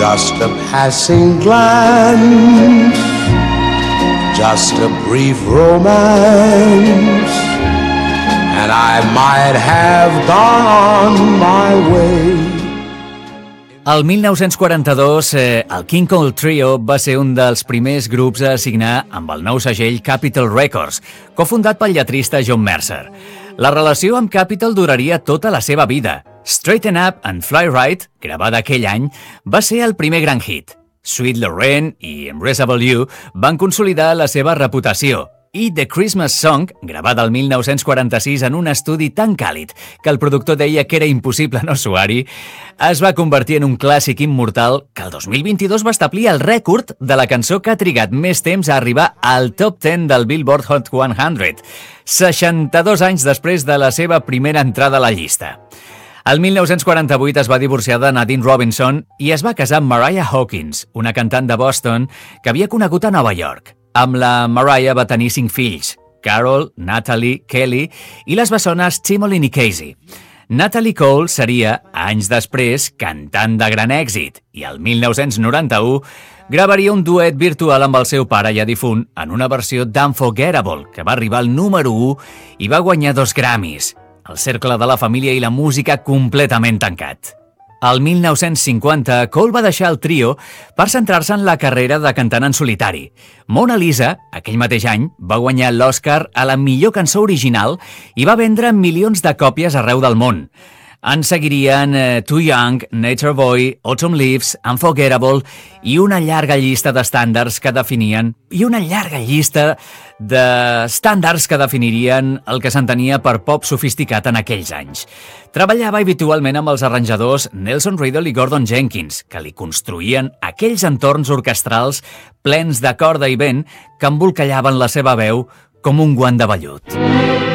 just a passing glance, just a brief romance, and I might have gone on my way. El 1942, el King Cole Trio va ser un dels primers grups a signar amb el nou segell Capitol Records, cofundat pel lletrista John Mercer. La relació amb Capitol duraria tota la seva vida. Straighten Up and Fly Right, gravada aquell any, va ser el primer gran hit. Sweet Lorraine i Embraceable You van consolidar la seva reputació. I The Christmas Song, gravada el 1946 en un estudi tan càlid que el productor deia que era impossible no suar-hi, es va convertir en un clàssic immortal que el 2022 va establir el rècord de la cançó que ha trigat més temps a arribar al top 10 del Billboard Hot 100, 62 anys després de la seva primera entrada a la llista. El 1948 es va divorciar de Nadine Robinson i es va casar amb Mariah Hawkins, una cantant de Boston que havia conegut a Nova York. Amb la Mariah va tenir 5 fills, Carol, Natalie, Kelly i les bessones Timolin i Casey. Natalie Cole seria, anys després, cantant de gran èxit i el 1991 gravaria un duet virtual amb el seu pare ja difunt en una versió d'Unforgettable que va arribar al número 1 i va guanyar 2 Grammys. El cercle de la família i la música completament tancat. El 1950, Cole va deixar el trio per centrar-se en la carrera de cantant en solitari. Mona Lisa, aquell mateix any, va guanyar l'Oscar a la millor cançó original i va vendre milions de còpies arreu del món. En seguirien Too Young, Nature Boy, Autumn Leaves, Unforgettable i una llarga llista d'estàndards que definirien el que s'entenia per pop sofisticat en aquells anys. Treballava habitualment amb els arranjadors Nelson Riddle i Gordon Jenkins, que li construïen aquells entorns orquestrals plens de corda i vent que embolcallaven la seva veu com un guant de vellut.